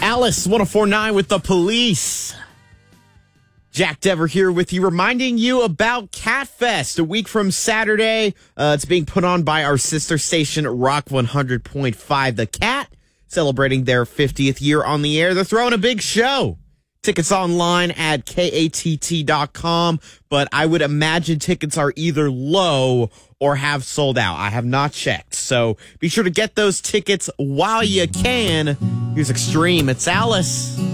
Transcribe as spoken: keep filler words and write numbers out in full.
Alice, one oh four point nine with the Police. Jack Dever here with you, reminding you about CatFest, a week from Saturday. Uh, it's being put on by our sister station, Rock one hundred point five. The Cat, celebrating their fiftieth year on the air. They're throwing a big show. Tickets online at K A T T dot com, but I would imagine tickets are either low or have sold out. I have not checked, so be sure to get those tickets while you can. Here's Extreme. It's Alice.